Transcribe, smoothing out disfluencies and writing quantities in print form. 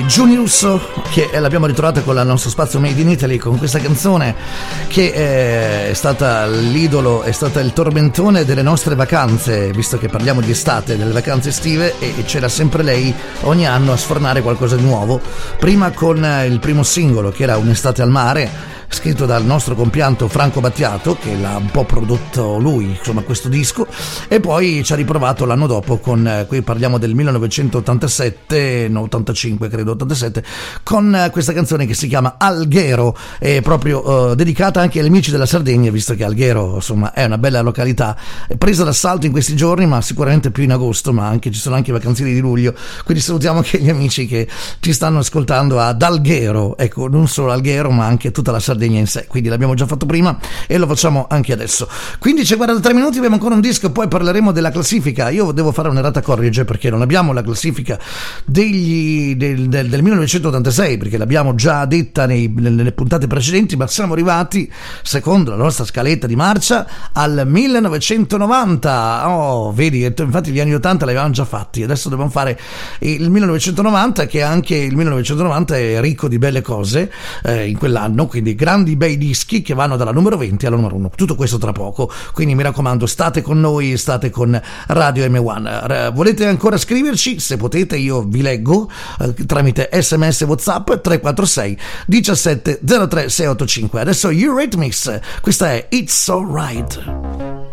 Giuni Russo, che l'abbiamo ritrovata con il nostro spazio Made in Italy, con questa canzone che è stata l'idolo, è stata il tormentone delle nostre vacanze, visto che parliamo di estate, delle vacanze estive, e c'era sempre lei ogni anno a sfornare qualcosa di nuovo. Prima con il primo singolo, che era Un'estate al mare, scritto dal nostro compianto Franco Battiato, che l'ha un po' prodotto lui, insomma, questo disco, e poi ci ha riprovato l'anno dopo con, qui parliamo del 1987, no 85 credo, 87, con questa canzone che si chiama Alghero, è proprio dedicata anche agli amici della Sardegna, visto che Alghero, insomma, è una bella località, è presa d'assalto in questi giorni, ma sicuramente più in agosto, ma anche ci sono anche i vacanzieri di luglio, quindi salutiamo anche gli amici che ci stanno ascoltando ad Alghero, ecco, non solo Alghero ma anche tutta la Sardegna in sé, quindi l'abbiamo già fatto prima e lo facciamo anche adesso. 15:43 minuti, abbiamo ancora un disco, poi parleremo della classifica. Io devo fare un'errata corrige perché non abbiamo la classifica del 1986, perché l'abbiamo già detta nelle puntate precedenti, ma siamo arrivati, secondo la nostra scaletta di marcia, al 1990. Oh, vedi, infatti gli anni 80 li avevamo già fatti, adesso dobbiamo fare il 1990, che anche il 1990 è ricco di belle cose in quell'anno, quindi grandi bei dischi che vanno dalla numero 20 alla numero 1, tutto questo tra poco, quindi mi raccomando, state con noi, state con Radio M1. Volete ancora scriverci? Se potete io vi leggo tramite SMS WhatsApp 346 17 03 685. Adesso Eurythmics, questa è It's Alright.